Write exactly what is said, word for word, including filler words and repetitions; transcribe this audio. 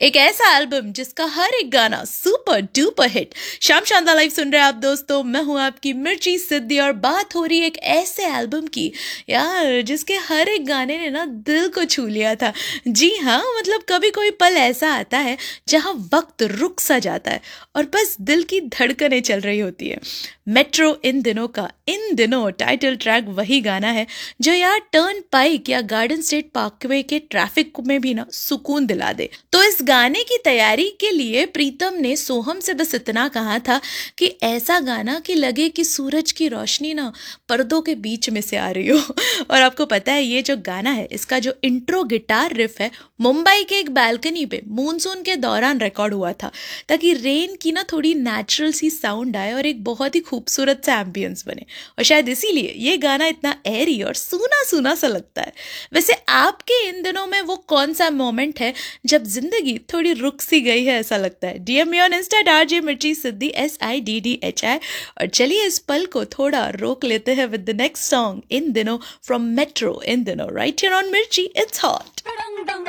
एक ऐसा एल्बम जिसका हर एक गाना सुपर डुपर हिट। शाम शानदार लाइव सुन रहे हैं आप दोस्तों, मैं हूं आपकी मिर्ची सिद्धि और बात हो रही है एक ऐसे एल्बम की यार जिसके हर एक गाने ने ना दिल को छू लिया था। जी हाँ, मतलब कभी कोई पल ऐसा आता है जहां वक्त रुक सा जाता है और बस दिल की धड़कनें चल रही होती है। मेट्रो इन दिनों का इन दिनों टाइटल ट्रैक वही गाना है जो यार टर्न पाइक या गार्डन स्टेट पार्कवे के ट्रैफिक में भी ना सुकून दिला दे। तो इस गाने की तैयारी के लिए प्रीतम ने सोहम से बस इतना कहा था कि ऐसा गाना कि लगे कि सूरज की रोशनी ना पर्दों के बीच में से आ रही हो। और आपको पता है ये जो गाना है, इसका जो इंट्रो गिटार रिफ है, मुंबई के एक बालकनी पे मूनसून के दौरान रिकॉर्ड हुआ था ताकि रेन की ना थोड़ी नेचुरल सी साउंड आए और एक बहुत ही खूबसूरत सा एम्बियंस बने। और शायद इसीलिए ये गाना इतना एरी और सूना सूना सा लगता है। वैसे आपके इन दिनों में वो कौन सा मोमेंट है जब जिंदगी थोड़ी रुक सी गई है ऐसा लगता है? DM me on Insta R J मिर्ची सिद्धि S I D D H I. और चलिए इस पल को थोड़ा रोक लेते हैं with the next song in दिनों फ्रॉम मेट्रो इन दिनों, राइट हियर ऑन मिर्ची, इट्स हॉट।